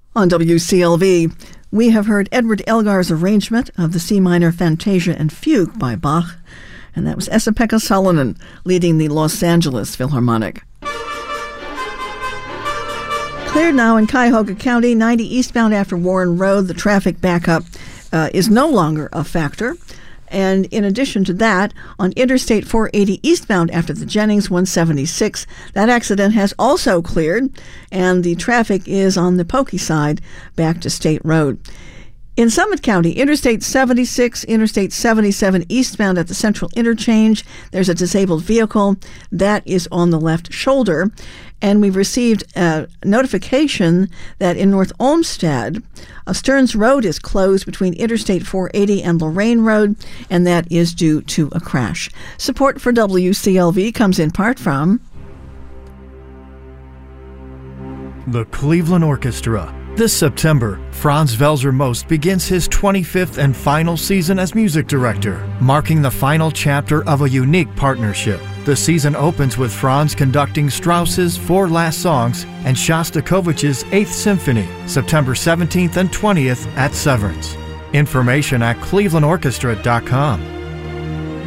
On WCLV, we have heard Edward Elgar's arrangement of the C minor Fantasia and Fugue by Bach, and that was Esa-Pekka Salonen leading the Los Angeles Philharmonic. Cleared now in Cuyahoga County, 90 eastbound after Warren Road. The traffic backup is no longer a factor. And in addition to that, on Interstate 480 eastbound after the Jennings 176, that accident has also cleared, and the traffic is on the Pokey side back to State Road. In Summit County, Interstate 76, Interstate 77 eastbound at the Central Interchange, there's a disabled vehicle that is on the left shoulder. And we've received a notification that in North Olmsted, Stearns Road is closed between Interstate 480 and Lorraine Road, and that is due to a crash. Support for WCLV comes in part from the Cleveland Orchestra. This September, Franz Welser Most begins his 25th and final season as music director, marking the final chapter of a unique partnership. The season opens with Franz conducting Strauss's Four Last Songs and Shostakovich's Eighth Symphony, September 17th and 20th at Severance. Information at clevelandorchestra.com.